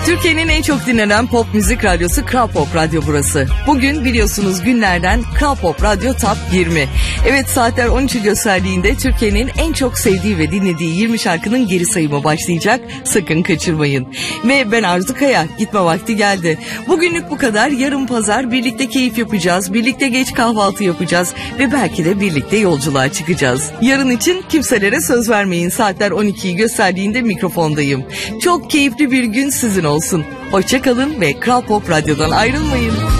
Türkiye'nin en çok dinlenen pop müzik radyosu Kral Pop Radyo burası. Bugün biliyorsunuz günlerden Kral Pop Radyo Top 20. Evet, saatler 13'ü gösterdiğinde Türkiye'nin en çok sevdiği ve dinlediği 20 şarkının geri sayımı başlayacak. Sakın kaçırmayın. Ve ben Arzu Kaya, gitme vakti geldi. Bugünlük bu kadar. Yarın pazar birlikte keyif yapacağız. Birlikte geç kahvaltı yapacağız. Ve belki de birlikte yolculuğa çıkacağız. Yarın için kimselere söz vermeyin. Saatler 12'yi gösterdiğinde mikrofondayım. Çok keyifli bir gün sizin olsun. Hoşça kalın ve Kral Pop Radyo'dan ayrılmayın.